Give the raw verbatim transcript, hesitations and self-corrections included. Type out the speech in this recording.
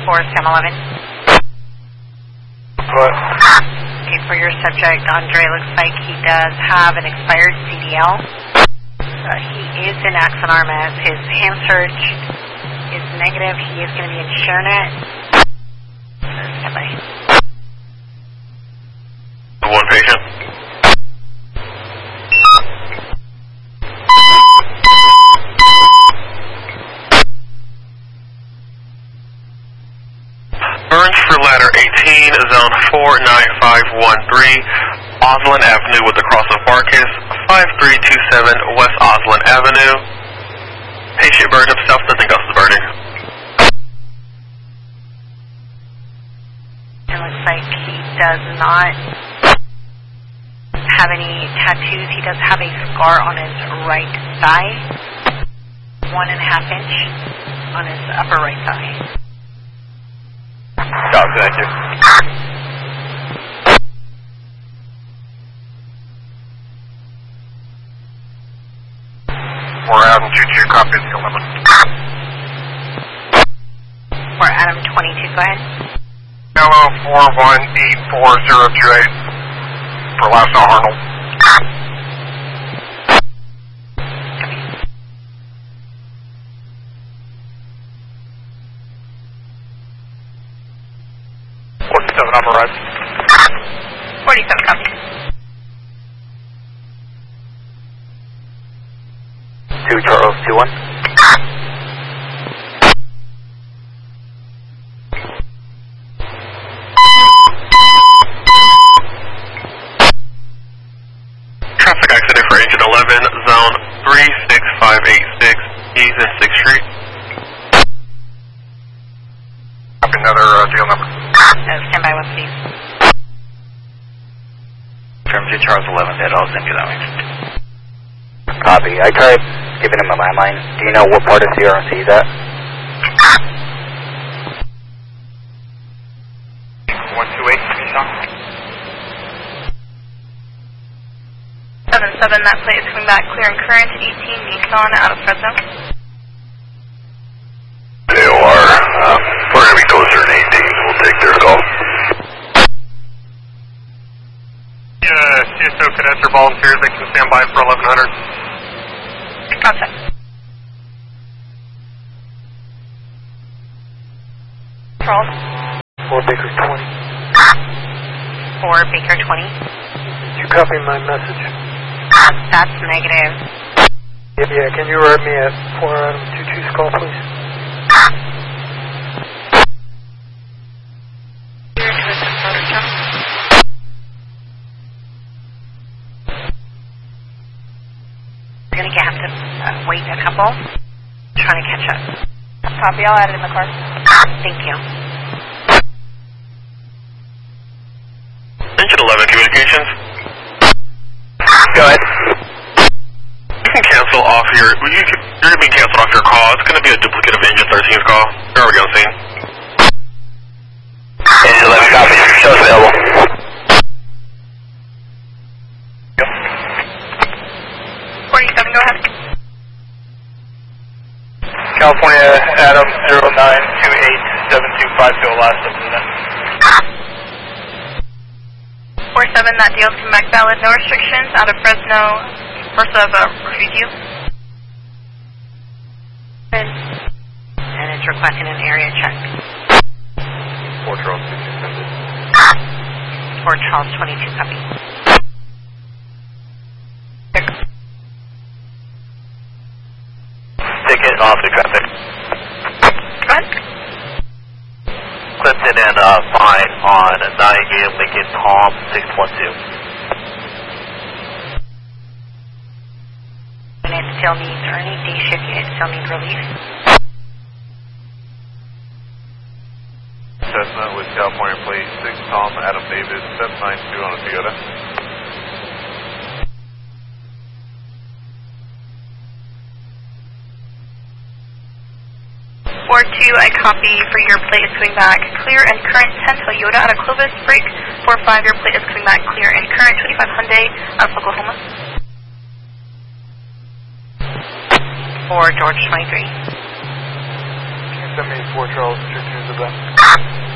for Sam eleven. What? Okay, for your subject, Andre, looks like he does have an expired C D L. Uh, he is in Axon Armas. His hand search is negative. He is going to be in ShareNet. Stand by. One patient. Burns for ladder eighteen, zone four nine five one three, Osland Avenue with the cross of Marcus, five three two seven West Osland Avenue. Patient burned himself, nothing else is burning. It looks like he does not have any tattoos. He does have a scar on his right thigh, one and a half inch on his upper right thigh. Copy, thank you. We're Adam two two, copy the eleven. For Adam twenty-two, go ahead. Hello, four one eight four zero two eight for Lassa Arnold. forty-seven on the right. forty-seven, copy. two Charles two one. Traffic accident for engine eleven, zone three six five eight six, East and sixth Street. Copy, another uh, deal number. Uh, stand by one, please. From two Charles eleven, dead, I'll send you that way. Copy. I tried giving him a landline. Do you know what part of C R M C he's at? one two eight, Nissan. seven seven, that plate is coming back clear and current, eighteen Nissan out of Fresno. They are, um, we're going to be closer than eighteen, we'll take their call. Yeah, C S O cadets or volunteers, they can stand by for eleven hundred. Contact. Charles. four Baker twenty. For Baker twenty. Did you copy my message? That's negative. Yeah, yeah, can you write me at four Adam two two's call, please? We're going to have to uh, wait a couple. Trying to catch up. Copy, I'll add it in the car. Thank you. Engine eleven communications. Go ahead. You can cancel off your, you can, you're going to be canceled off your call. It's going to be a duplicate of engine thirteen's call. You're already on scene. Engine eleven, copy. Show us available. forty-seven, go ahead. California, Adam zero nine two eight seven two five two, last of the minute. four seven, that deal's coming back valid, no restrictions, out of Fresno, first of uh, refuse you. And it's requesting an area check. four Charles two two send it. For Charles twenty-two, copy. Ticket off the traffic. Go ahead. Clifton and uh, Fine on Niagara Lincoln Tom six one two. Unit still needs, or any day shift unit still needs relief. Cessna with California plate six Tom Adam David seven nine two on a Toyota. four two, I copy for your plate is coming back clear and current, ten Toyota out of Clovis, break. four five, your plate is coming back clear and current, twenty-five Hyundai out of Oklahoma. For George twenty-three. Can you send me four Charles two twos of that?